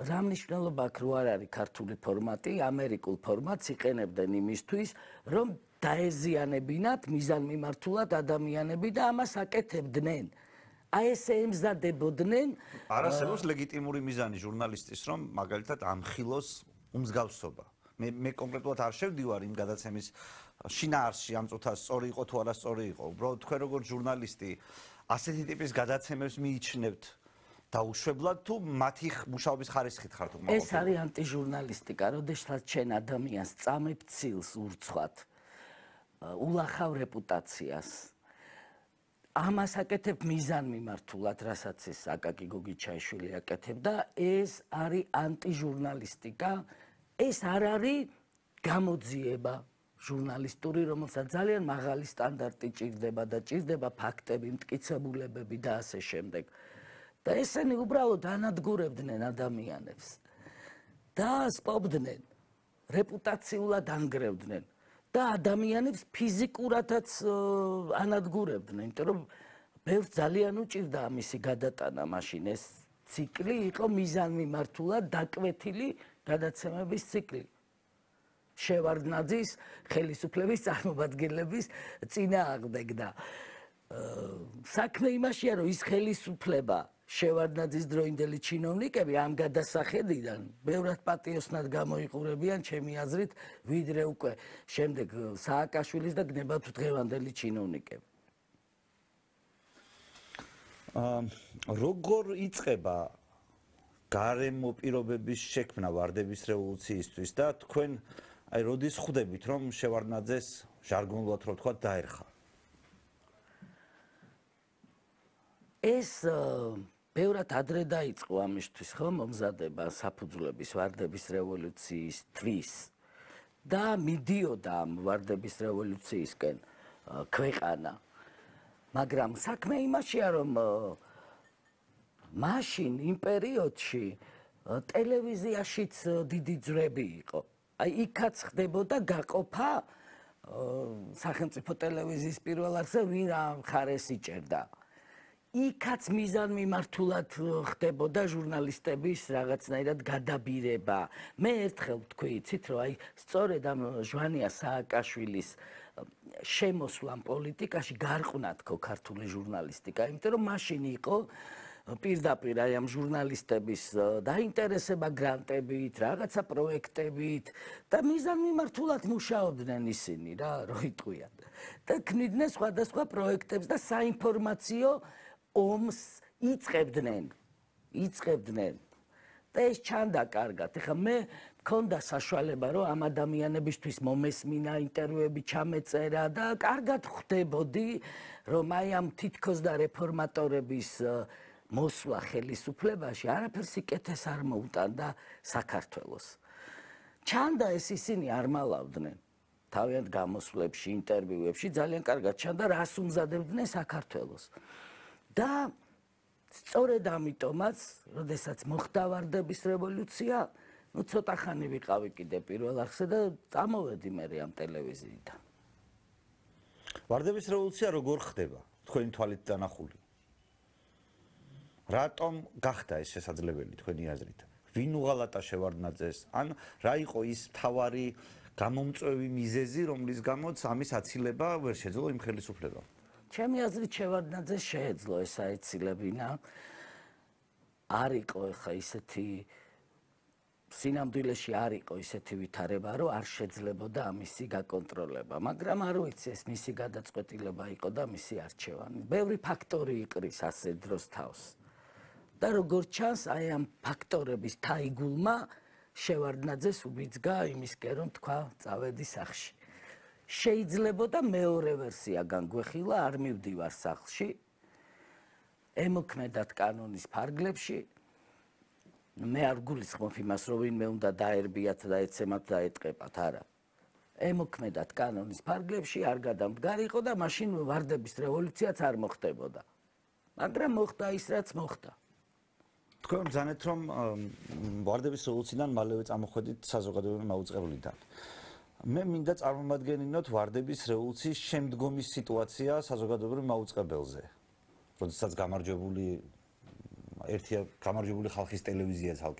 რა მნიშვნელობა აქვს რო არ არის ქართული ფორმატი, ამერიკულ ფორმატს იყენებდნენ იმისთვის, რომ დაეზიანებინათ მიზანმიმართულად ადამიანები და ამას აკეთებდნენ. აი ესე ემზადებოდნენ. არ არსებობს ლეგიტიმური მიზანი ჟურნალისტის, რომ მაგალითად ამხილოს უმსგავსობა. მე კონკრეტულად არ შევდივარ იმ გადაცემის შინაარსში ამ წუთას სწორი იყო თუ არა სწორი იყო. უბრალოდ თქვენ როგორც ჟურნალისტი ასეთი ტიპის გადაცემებს მიიჩნევთ დაუშვებლად თუ მათი მუშაობის ხარისხით ხართ უკმაყოფილებული? ეს არის ანტიჟურნალისტიკა, როდესაც ჩვენ ადამიანს წამებ ცილს ურცხვად, ულახავ რეპუტაციას. ამას აკეთებ მიზანმიმართულად, რასაც ეს აკაკი გოგიჩაიშვილი აკეთებდა, ეს არის ანტიჟურნალისტიკა, ეს არ არის გამოძიება ჟურნალისტური, რომელსაც ძალიან მაღალი სტანდარტი ჭირდება და ჭირდება ფაქტები, მტკიცებულებები და ასე შემდეგ. და ესენი უბრალოდ ანადგურებდნენ ადამიანებს და სპობდნენ, რეპუტაციულად ანგრევდნენ და ადამიანებს ფიზიკურადაც ანადგურებდნენ, იმიტომ რომ ბევრს ძალიან უჭირდა ამისი გადატანა მაშინ. ეს ციკლი იყო მიზანმიმართულად დაკვეთილი გადაცემების ციკლი. შევარდნაძის ხელისუფლების წარმომადგენლების წინააღმდეგ და საქმე იმაშია, რომ ის ხელისუფლება შევარდნაძის დროინდელი ჩინოვნიკები ამ გადასახედიდან ბევრად პატიოსნად გამოიყურებიან ჩემი აზრით, ვიდრე უკვე შემდეგ სააკაშვილის და გნებავთ დღევანდელი ჩინოვნიკები. როგორ იწყება გარემო პირობების შექმნა ვარდების რევოლუციისთვის და თქვენ აი როდის ხვდებით რომ შევარდნაძეს ჟარგონულად რო თქვა დაერხა? ეს ბევრად ადრე დაიწყო ამისთვის ხო მომზადება საფუძვლების ვარდების რევოლუციისთვის და მიდიოდა ამ ვარდების რევოლუციისკენ ქვეყანა. მაგრამ საქმე იმაშია, რომ მაშინ იმ პერიოდში ტელევიზიაშიც დიდი ძვრები იყო. აი იქაც ხდებოდა გაყოფა სახელმწიფო ტელევიზიის პირველ არხზე ვინ რა მხარეს იჭერდა. იქაც მიზანმიმართულად ხდებოდა ჟურნალისტების რაღაცნაირად გადაბირება. მე ერთხელ ვთქვი, იცით, რომ აი სწორედ ამ ჟვანია სააკაშვილის შემოსვლამ პოლიტიკაში გარყნა თქო ქართული ჟურნალისტიკა, იმიტომ რომ მაშინ იყო პირდაპირ აი ამ ჟურნალისტების დაინტერესება გრანტებით, რაღაცა პროექტებით და მიზანმიმართულად მუშაობდნენ ისინი რა, რო იტყვიან. და ქმნიდნენ სხვადასხვა პროექტებს და საინფორმაციო ომს იწყებდნენ. და ეს ჩანდა კარგად. ეხლა მე მქონდა საშუალება, რომ ამ ადამიანებისთვის მომესმინა, ინტერვიუები ჩამეწერა და კარგად ხვდებოდი, რომ აი ამ თითქოს და რეფორმატორების მოსვლა ხელისუფლებაში არაფერს იკეთეს არ მოუტანდა საქართველოს. ჩანდა ეს ისინი არ მალავდნენ. თავიანთ გამოსვლებში, ინტერვიუებში ძალიან კარგად ჩანდა, რას უმზადებდნენ საქართველოს. და სწორედ ამიტომაც, როდესაც მოხდა ვარდების რევოლუცია, ცოტა ხანი ვიყავი კიდე პირველ არხზე და წამოვედი მე ამ ტელევიზიიდან. ვარდების რევოლუცია როგორ ხდება? თქვენი თვალით დანახული. რატომ გახდა ეს შესაძლებელი თქვენი აზრით? ვინ უღალატა შევარდნაძეს? ან რა იყო ის მთავარი გამომწვევი მიზეზი, რომლის გამოც ამის აცილება ვერ შეძლო იმ ხელისუფლებამ? ჩემი აზრით შევარდნაძეს შეეძლო ეს აეცილებინა. არ იყო ხა ისეთი სინამდვილეში არ იყო ისეთი ვითარება, რომ არ შეძლებოდა ამისი გაკონტროლება, მაგრამ არ ვიცი ეს მისი გადაწყვეტილება იყო და მისი არჩევანი. ბევრი ფაქტორი იყრის ასე დროს თავს. და როგორც ჩანს, აი ამ ფაქტორების თაიგულმა შევარდნაძეს უბიძგა იმისკენ, რომ თქვა წავედი სახლში. შეიძლებოდა მეორე ვერსია განგვეხილა, არ მივდივარ სახლში. ემოქმედათ კანონის ფარგლებში. მე არ გულისხმობ იმას, რომ ვინმე უნდა დაერბიათ და ეცემათ და ეტყებათ, არა. ემოქმედათ კანონის ფარგლებში, არ გადამდგარიყო და მაშინ ვარდების რევოლუციაც არ მოხდებოდა. მაგრამ მოხდა ის, რაც მოხდა. თქვენ ბრძანეთ, რომ ვარდების რევოლუციიდან მალევე წამოხვედით საზოგადოებრივი მაუწყებლიდან. მე მინდა წარმომადგენინოთ ვარდების რევოლუციის შემდგომი სიტუაცია საზოგადოებრივ მაუწყებელზე. როდესაც გამარჯვებული ხალხის ტელევიზია ცალკე